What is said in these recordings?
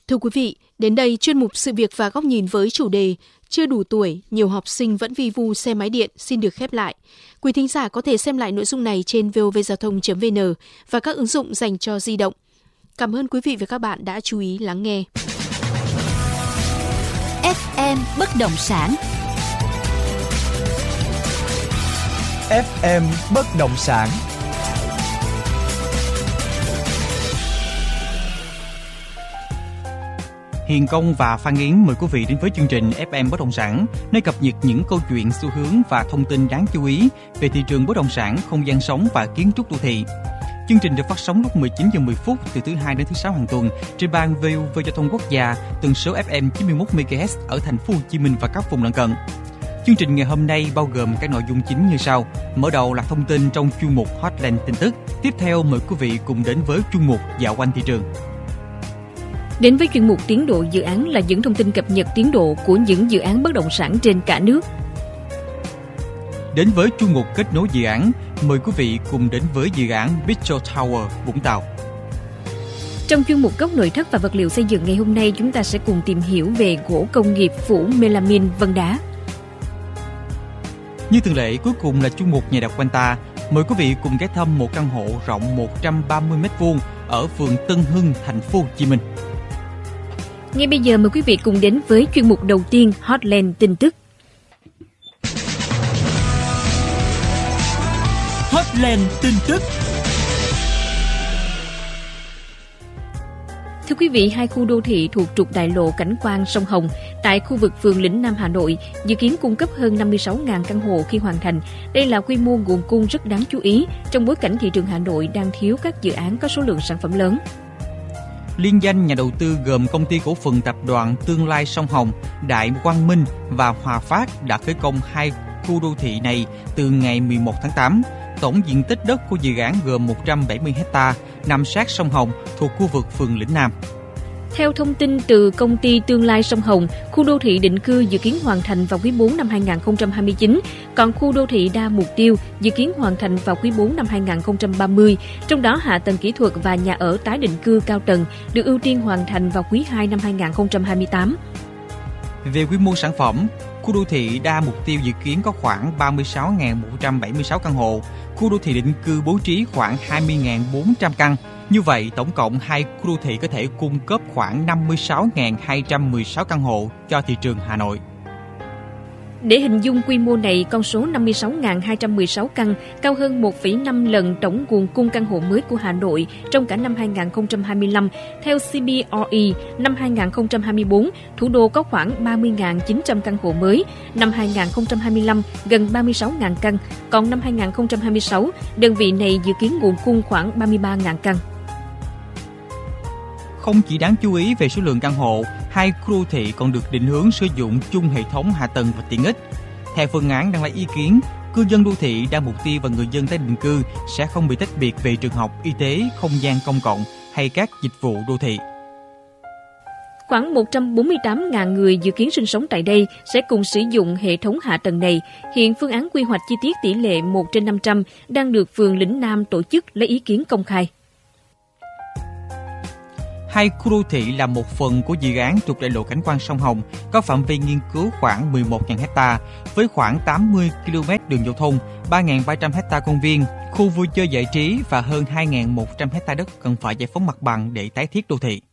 Thưa quý vị, đến đây chuyên mục Sự việc và góc nhìn với chủ đề Chưa đủ tuổi, nhiều học sinh vẫn vi vu xe máy điện xin được khép lại. Quý thính giả có thể xem lại nội dung này trên vovgiao thông.vn và các ứng dụng dành cho di động. Cảm ơn quý vị và các bạn đã chú ý lắng nghe. FM Bất động sản. FM Bất động sản. Hiền Công và Phan Yến mời quý vị đến với chương trình FM Bất động sản, nơi cập nhật những câu chuyện, xu hướng và thông tin đáng chú ý về thị trường bất động sản, không gian sống và kiến trúc đô thị. Chương trình được phát sóng lúc 19h10 từ thứ Hai đến thứ Sáu hàng tuần trên ban VOV Giao thông Quốc gia, tần số FM 91 MHz ở thành phố Hồ Chí Minh và các vùng lân cận. Chương trình ngày hôm nay bao gồm các nội dung chính như sau. Mở đầu là thông tin trong chuyên mục Hotline tin tức. Tiếp theo mời quý vị cùng đến với chuyên mục Dạo quanh thị trường. Đến với chuyên mục tiến độ dự án là những thông tin cập nhật tiến độ của những dự án bất động sản trên cả nước. Đến với chuyên mục kết nối dự án, mời quý vị cùng đến với dự án Picture Tower, Vũng Tàu. Trong chuyên mục góc nội thất và vật liệu xây dựng ngày hôm nay, chúng ta sẽ cùng tìm hiểu về gỗ công nghiệp phủ melamine vân đá. Như thường lệ, cuối cùng là chuyên mục Nhà đọc quanh ta. Mời quý vị cùng ghé thăm một căn hộ rộng 130 m2 ở phường Tân Hưng, thành phố Hồ Chí Minh. Ngay bây giờ mời quý vị cùng đến với chuyên mục đầu tiên, Hotline tin tức. Hotline tin tức. Thưa quý vị, hai khu đô thị thuộc trục đại lộ cảnh quan sông Hồng tại khu vực phường Lĩnh Nam, Hà Nội dự kiến cung cấp hơn 56.000 căn hộ khi hoàn thành. Đây là quy mô nguồn cung rất đáng chú ý trong bối cảnh thị trường Hà Nội đang thiếu các dự án có số lượng sản phẩm lớn. Liên danh nhà đầu tư gồm Công ty Cổ phần Tập đoàn Tương lai Sông Hồng, Đại Quang Minh và Hòa Phát đã khởi công hai khu đô thị này từ ngày 11 tháng 8. Tổng diện tích đất của dự án gồm 170 ha, nằm sát sông Hồng thuộc khu vực phường Lĩnh Nam. Theo thông tin từ Công ty Tương lai Sông Hồng, khu đô thị định cư dự kiến hoàn thành vào quý 4 năm 2029, còn khu đô thị đa mục tiêu dự kiến hoàn thành vào quý 4 năm 2030, trong đó hạ tầng kỹ thuật và nhà ở tái định cư cao tầng được ưu tiên hoàn thành vào quý 2 năm 2028. Về quy mô sản phẩm, khu đô thị đa mục tiêu dự kiến có khoảng 36.176 căn hộ, khu đô thị định cư bố trí khoảng 20.400 căn. Như vậy, tổng cộng hai khu đô thị có thể cung cấp khoảng 56.216 căn hộ cho thị trường Hà Nội. Để hình dung quy mô này, con số 56.216 căn cao hơn 1,5 lần tổng nguồn cung căn hộ mới của Hà Nội trong cả năm 2025. Theo CBRE, năm 2024, thủ đô có khoảng 30.900 căn hộ mới, năm 2025 gần 36.000 căn, còn năm 2026, đơn vị này dự kiến nguồn cung khoảng 33.000 căn. Không chỉ đáng chú ý về số lượng căn hộ, hai khu đô thị còn được định hướng sử dụng chung hệ thống hạ tầng và tiện ích. Theo phương án đang lấy ý kiến, cư dân đô thị đa mục tiêu và người dân tái định cư sẽ không bị tách biệt về trường học, y tế, không gian công cộng hay các dịch vụ đô thị. Khoảng 148.000 người dự kiến sinh sống tại đây sẽ cùng sử dụng hệ thống hạ tầng này. Hiện phương án quy hoạch chi tiết tỷ lệ 1/500 đang được phường Lĩnh Nam tổ chức lấy ý kiến công khai. Hai khu đô thị là một phần của dự án trục đại lộ cảnh quan sông Hồng, có phạm vi nghiên cứu khoảng 11.000 ha, với khoảng 80 km đường giao thông, 3.300 ha công viên, khu vui chơi giải trí và hơn 2.100 ha đất cần phải giải phóng mặt bằng để tái thiết đô thị.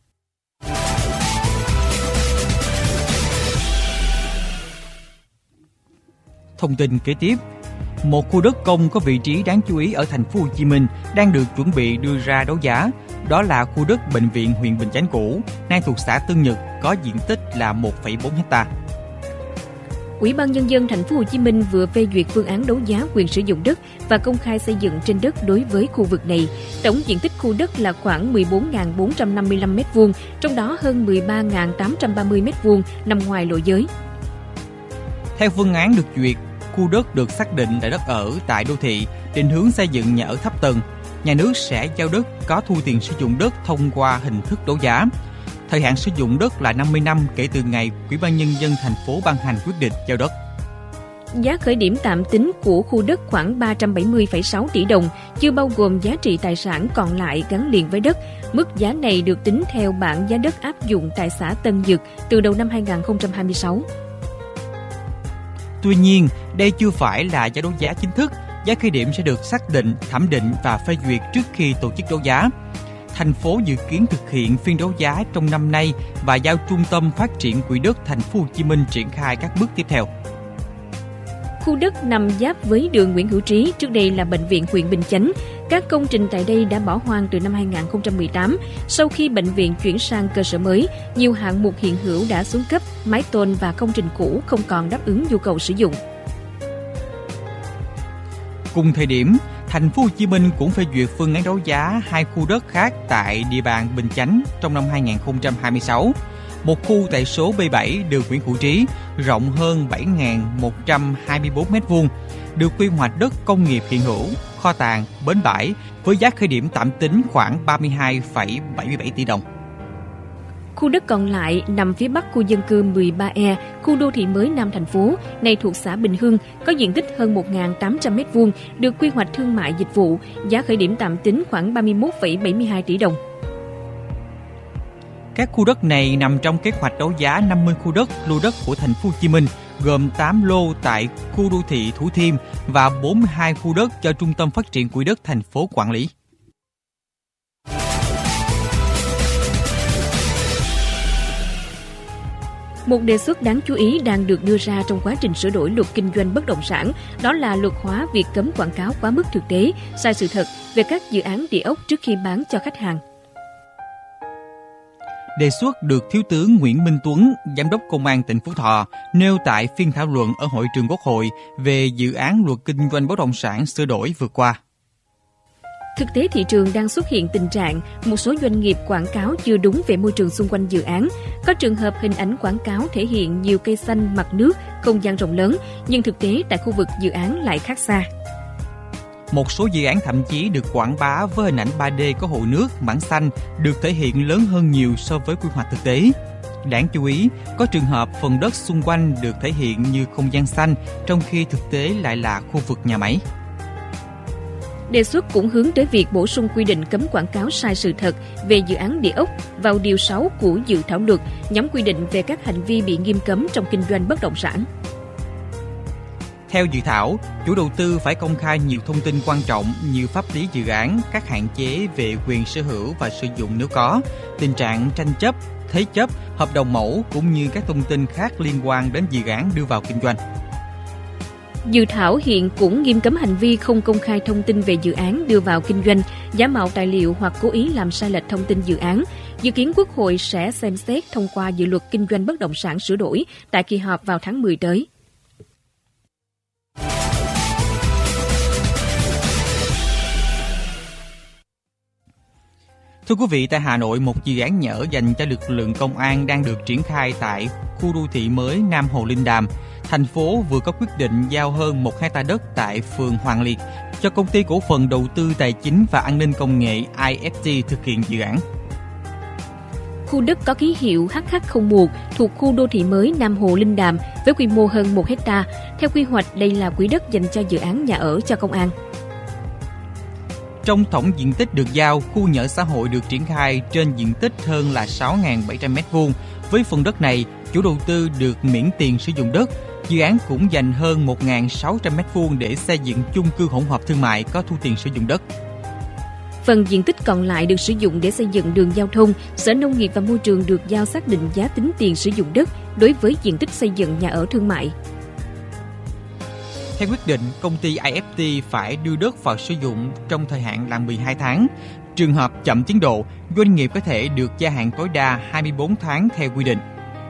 Thông tin kế tiếp. Một khu đất công có vị trí đáng chú ý ở thành phố Hồ Chí Minh đang được chuẩn bị đưa ra đấu giá. Đó là khu đất bệnh viện huyện Bình Chánh cũ, nay thuộc xã Tân Nhật, có diện tích là 1,4 ha. Ủy ban Nhân dân thành phố Hồ Chí Minh vừa phê duyệt phương án đấu giá quyền sử dụng đất và công khai xây dựng trên đất đối với khu vực này. Tổng diện tích khu đất là khoảng 14.455 m2, trong đó hơn 13.830 m2 nằm ngoài lộ giới. Theo phương án được duyệt, khu đất được xác định là đất ở tại đô thị, định hướng xây dựng nhà ở thấp tầng. Nhà nước sẽ giao đất có thu tiền sử dụng đất thông qua hình thức đấu giá. Thời hạn sử dụng đất là 50 năm kể từ ngày Ủy ban Nhân dân thành phố ban hành quyết định giao đất. Giá khởi điểm tạm tính của khu đất khoảng 370,6 tỷ đồng, chưa bao gồm giá trị tài sản còn lại gắn liền với đất. Mức giá này được tính theo bảng giá đất áp dụng tại xã Tân Dực từ đầu năm 2026. Tuy nhiên, đây chưa phải là giá đấu giá chính thức. Giá khởi điểm sẽ được xác định, thẩm định và phê duyệt trước khi tổ chức đấu giá. Thành phố dự kiến thực hiện phiên đấu giá trong năm nay và giao Trung tâm Phát triển Quỹ đất Thành phố Hồ Chí Minh triển khai các bước tiếp theo. Khu đất nằm giáp với đường Nguyễn Hữu Trí, trước đây là bệnh viện huyện Bình Chánh. Các công trình tại đây đã bỏ hoang từ năm 2018. Sau khi bệnh viện chuyển sang cơ sở mới, nhiều hạng mục hiện hữu đã xuống cấp, mái tôn và công trình cũ không còn đáp ứng nhu cầu sử dụng. Cùng thời điểm, Thành phố Hồ Chí Minh cũng phê duyệt phương án đấu giá 2 khu đất khác tại địa bàn Bình Chánh trong năm 2026. Một khu tại số B7 đường Nguyễn Hữu Trí rộng hơn 7.124 m2, được quy hoạch đất công nghiệp hiện hữu, kho tàng, bến bãi với giá khởi điểm tạm tính khoảng 32,77 tỷ đồng. Khu đất còn lại nằm phía bắc khu dân cư 13E, khu đô thị mới Nam thành phố, này thuộc xã Bình Hưng, có diện tích hơn 1.800 m2, được quy hoạch thương mại dịch vụ, giá khởi điểm tạm tính khoảng 31,72 tỷ đồng. Các khu đất này nằm trong kế hoạch đấu giá 50 khu đất, lô đất của Thành phố Hồ Chí Minh, gồm 8 lô tại khu đô thị Thủ Thiêm và 42 khu đất cho Trung tâm Phát triển Quỹ đất thành phố quản lý. Một đề xuất đáng chú ý đang được đưa ra trong quá trình sửa đổi luật kinh doanh bất động sản, đó là luật hóa việc cấm quảng cáo quá mức thực tế, sai sự thật về các dự án địa ốc trước khi bán cho khách hàng. Đề xuất được Thiếu tướng Nguyễn Minh Tuấn, Giám đốc Công an tỉnh Phú Thọ, nêu tại phiên thảo luận ở Hội trường Quốc hội về dự án luật kinh doanh bất động sản sửa đổi vừa qua. Thực tế thị trường đang xuất hiện tình trạng một số doanh nghiệp quảng cáo chưa đúng về môi trường xung quanh dự án. Có trường hợp hình ảnh quảng cáo thể hiện nhiều cây xanh, mặt nước, không gian rộng lớn, nhưng thực tế tại khu vực dự án lại khác xa. Một số dự án thậm chí được quảng bá với hình ảnh 3D có hồ nước, mảng xanh được thể hiện lớn hơn nhiều so với quy hoạch thực tế. Đáng chú ý, có trường hợp phần đất xung quanh được thể hiện như không gian xanh, trong khi thực tế lại là khu vực nhà máy. Đề xuất cũng hướng tới việc bổ sung quy định cấm quảng cáo sai sự thật về dự án địa ốc vào điều 6 của dự thảo luật, nhằm quy định về các hành vi bị nghiêm cấm trong kinh doanh bất động sản. Theo dự thảo, chủ đầu tư phải công khai nhiều thông tin quan trọng như pháp lý dự án, các hạn chế về quyền sở hữu và sử dụng nếu có, tình trạng tranh chấp, thế chấp, hợp đồng mẫu cũng như các thông tin khác liên quan đến dự án đưa vào kinh doanh. Dự thảo hiện cũng nghiêm cấm hành vi không công khai thông tin về dự án đưa vào kinh doanh, giả mạo tài liệu hoặc cố ý làm sai lệch thông tin dự án. Dự kiến Quốc hội sẽ xem xét thông qua dự luật kinh doanh bất động sản sửa đổi tại kỳ họp vào tháng 10 tới. Thưa quý vị, tại Hà Nội, một dự án nhà ở dành cho lực lượng công an đang được triển khai tại khu đô thị mới Nam Hồ Linh Đàm. Thành phố vừa có quyết định giao hơn 1 hectare đất tại phường Hoàng Liệt cho công ty cổ phần đầu tư tài chính và an ninh công nghệ IFT thực hiện dự án. Khu đất có ký hiệu HH01 thuộc khu đô thị mới Nam Hồ Linh Đàm với quy mô hơn 1 hectare. Theo quy hoạch, đây là quỹ đất dành cho dự án nhà ở cho công an. Trong tổng diện tích được giao, khu nhà ở xã hội được triển khai trên diện tích hơn là 6.700 m2. Với phần đất này, chủ đầu tư được miễn tiền sử dụng đất. Dự án cũng dành hơn 1.600 m2 để xây dựng chung cư hỗn hợp thương mại có thu tiền sử dụng đất. Phần diện tích còn lại được sử dụng để xây dựng đường giao thông. Sở Nông nghiệp và Môi trường được giao xác định giá tính tiền sử dụng đất đối với diện tích xây dựng nhà ở thương mại. Theo quyết định, công ty IFT phải đưa đất vào sử dụng trong thời hạn là 12 tháng. Trường hợp chậm tiến độ, doanh nghiệp có thể được gia hạn tối đa 24 tháng theo quy định.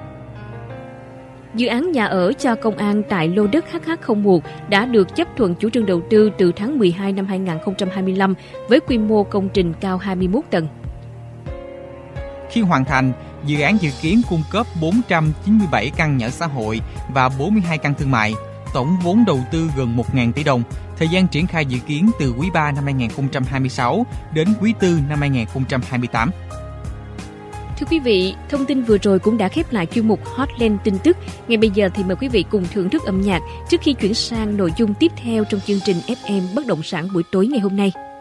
Dự án nhà ở cho công an tại lô đất HH01 đã được chấp thuận chủ trương đầu tư từ tháng 12 năm 2025 với quy mô công trình cao 21 tầng. Khi hoàn thành, dự án dự kiến cung cấp 497 căn nhà ở xã hội và 42 căn thương mại, tổng vốn đầu tư gần 1.000 tỷ đồng. Thời gian triển khai dự kiến từ quý 3 năm 2026 đến quý 4 năm 2028. Thưa quý vị, thông tin vừa rồi cũng đã khép lại chuyên mục Hotline tin tức. Ngay bây giờ thì mời quý vị cùng thưởng thức âm nhạc trước khi chuyển sang nội dung tiếp theo trong chương trình FM Bất động sản buổi tối ngày hôm nay.